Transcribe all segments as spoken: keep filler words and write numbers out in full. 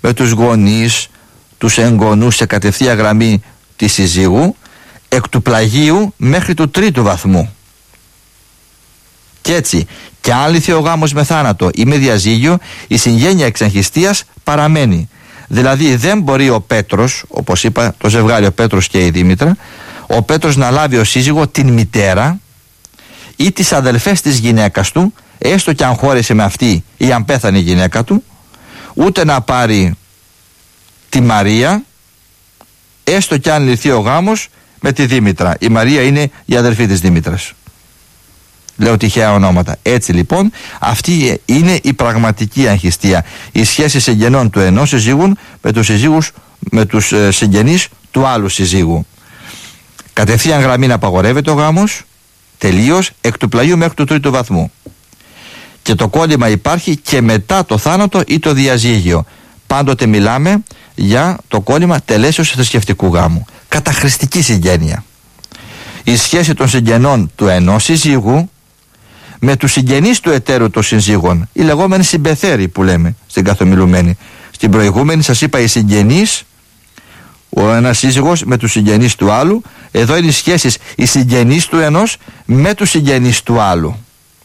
με τους γονείς, τους εγγονούς σε κατευθείαν γραμμή της συζύγου, εκ του πλαγίου μέχρι του τρίτου βαθμού. Και έτσι, και αν λυθεί ο γάμος με θάνατο ή με διαζύγιο, η συγγένεια εξ αγχιστίας παραμένει. Δηλαδή δεν μπορεί ο Πέτρος, όπως είπα το ζευγάρι ο Πέτρος και η Δήμητρα, ο Πέτρος να λάβει ως σύζυγο την μητέρα ή τις αδελφές της γυναίκας του, έστω και αν χώρισε με αυτή ή αν πέθανε η γυναίκα του, ούτε να πάρει τη Μαρία, έστω και αν λυθεί ο γάμος με τη Δήμητρα. Η Μαρία είναι η αδελφή της Δήμητρας. Λέω τυχαία ονόματα. Έτσι λοιπόν, αυτή είναι η πραγματική αγχιστία. Η σχέση συγγενών του ενός συζύγου με τους, συζύγους, με τους ε, συγγενείς του άλλου συζύγου. Κατευθείαν γραμμή να απαγορεύεται ο γάμος, τελείως, εκ του πλαγίου μέχρι του τρίτου βαθμού. Και το κόλλημα υπάρχει και μετά το θάνατο ή το διαζύγιο. Πάντοτε μιλάμε για το κόλλημα τελέσεως θρησκευτικού γάμου. Καταχρηστική συγγένεια. Η σχέση των συγγενών του ενός συζύγου με τους συγγενείς του εταίρου των συζύγων, οι λεγόμενοι συμπεθέροι που λέμε στην καθομιλουμένη. Στην προηγούμενη σας είπα οι συγγενείς, ο ένας σύζυγος με τους συγγενείς του άλλου. Εδώ είναι οι σχέσεις οι συγγενείς του ενός με τους συγγενείς του άλλου.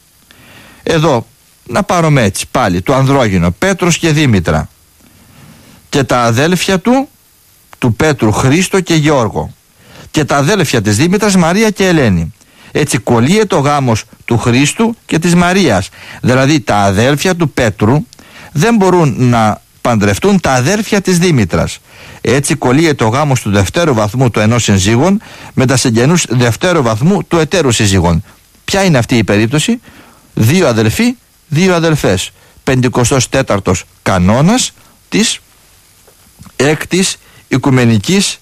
Εδώ να πάρουμε έτσι πάλι το ανδρόγυνο Πέτρος και Δήμητρα και τα αδέλφια του, του Πέτρου Χρήστο και Γιώργο, και τα αδέλφια της Δήμητρας Μαρία και Ελένη. Έτσι κολλείεται ο γάμος του Χρήστου και της Μαρίας. Δηλαδή τα αδέλφια του Πέτρου δεν μπορούν να παντρευτούν τα αδέλφια της Δήμητρας. Έτσι κολλείεται ο γάμος του δευτέρου βαθμού του ενός συζύγων με τα συγγενούς δευτέρου βαθμού του εταίρου συζύγων. Ποια είναι αυτή η περίπτωση? Δύο αδελφοί, δύο αδελφές. πενηκοστός τέταρτος κανόνας της έκτης Οικουμενικής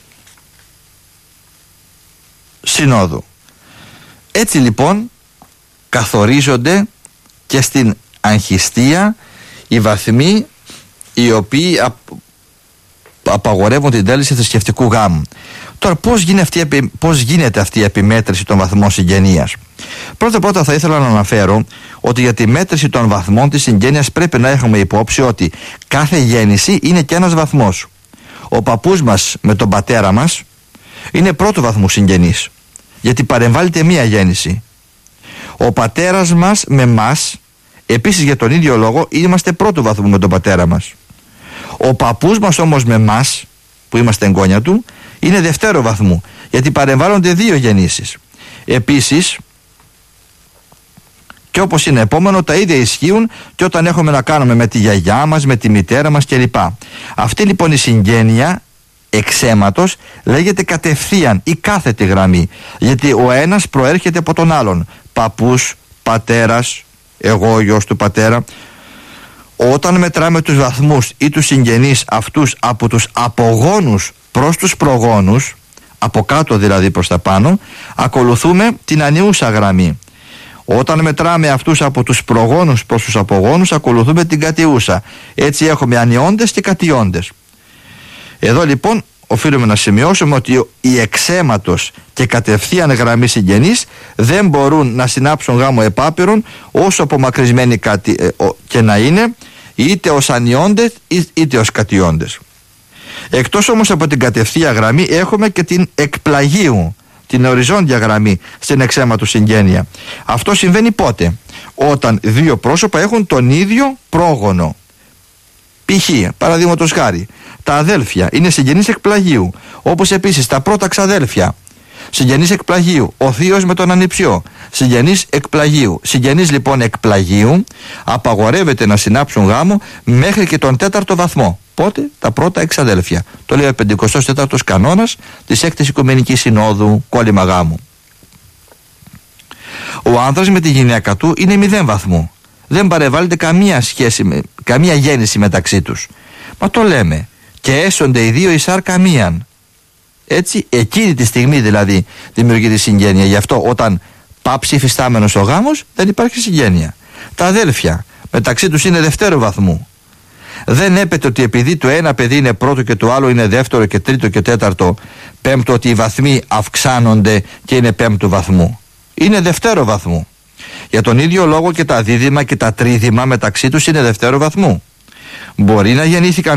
Συνόδου. Έτσι λοιπόν καθορίζονται και στην αγχιστία οι βαθμοί οι οποίοι απαγορεύουν την τέλεση θρησκευτικού γάμου. Τώρα πώς γίνεται, αυτή, πώς γίνεται αυτή η επιμέτρηση των βαθμών συγγενείας? Πρώτα πρώτα θα ήθελα να αναφέρω ότι για τη μέτρηση των βαθμών της συγγένειας πρέπει να έχουμε υπόψη ότι κάθε γέννηση είναι και ένας βαθμός. Ο παππούς μας με τον πατέρα μας είναι πρώτου βαθμού συγγενής, γιατί παρεμβάλλεται μία γέννηση. Ο πατέρας μας με μας, επίσης για τον ίδιο λόγο, είμαστε πρώτου βαθμού με τον πατέρα μας. Ο παππούς μας όμως με μας, που είμαστε εγγόνια του, είναι δευτέρου βαθμού, γιατί παρεμβάλλονται δύο γεννήσεις. Επίσης, και όπως είναι επόμενο, τα ίδια ισχύουν και όταν έχουμε να κάνουμε με τη γιαγιά μας, με τη μητέρα μας κλπ. Αυτή λοιπόν η συγγένεια εξ αίματος λέγεται κατευθείαν ή κάθετη γραμμή, γιατί ο ένας προέρχεται από τον άλλον. Παππούς, πατέρας, εγώ γιος του πατέρα. Όταν μετράμε τους βαθμούς ή τους συγγενείς αυτούς από τους απογόνους προς τους προγόνους, από κάτω δηλαδή προς τα πάνω, ακολουθούμε την ανιούσα γραμμή. Όταν μετράμε αυτούς από τους προγόνους προς τους απογόνους, ακολουθούμε την κατιούσα. Έτσι έχουμε ανιώντες και κατιώντες. Εδώ λοιπόν οφείλουμε να σημειώσουμε ότι οι εξαίματος και κατευθείαν γραμμή συγγενείς δεν μπορούν να συνάψουν γάμο επάπειρον, όσο απομακρυσμένοι και να είναι, είτε ως ανιώντες είτε ως κατιώντες. Εκτός όμως από την κατευθείαν γραμμή έχουμε και την εκπλαγίου, την οριζόντια γραμμή στην εξαίματος συγγένεια. Αυτό συμβαίνει πότε? Όταν δύο πρόσωπα έχουν τον ίδιο πρόγονο. Π.χ. παραδείγματος χάρη, τα αδέλφια είναι συγγενείς εκπλαγίου, όπως επίσης τα πρώτα ξαδέλφια, συγγενείς εκπλαγίου, ο θείος με τον ανιψιό, συγγενείς εκπλαγίου. Συγγενείς λοιπόν εκπλαγίου απαγορεύεται να συνάψουν γάμο μέχρι και τον τέταρτο βαθμό. Πότε? Τα πρώτα εξαδέλφια. Το λέει ο πενηκοστός τέταρτος κανόνας της έκτης Οικουμενικής Συνόδου, κόλλημα γάμου. Ο άνδρας με τη γυναίκα του είναι μηδέν βαθμού. Δεν παρεμβάλλεται καμία σχέση, καμία γέννηση μεταξύ τους. Μα το λέμε. Και έσονται οι δύο η σάρκα μίαν. Έτσι, εκείνη τη στιγμή δηλαδή δημιουργείται συγγένεια. Γι' αυτό όταν πάψει υφιστάμενος ο γάμος, δεν υπάρχει συγγένεια. Τα αδέλφια μεταξύ τους είναι δευτέρου βαθμού. Δεν έπεται ότι επειδή το ένα παιδί είναι πρώτο και το άλλο είναι δεύτερο και τρίτο και τέταρτο, πέμπτο, ότι οι βαθμοί αυξάνονται και είναι πέμπτου βαθμού. Είναι δευτέρου βαθμού. Για τον ίδιο λόγο και τα δίδυμα και τα τρίδυμα μεταξύ τους είναι δευτέρου βαθμού. Μπορεί να γεννήθηκαν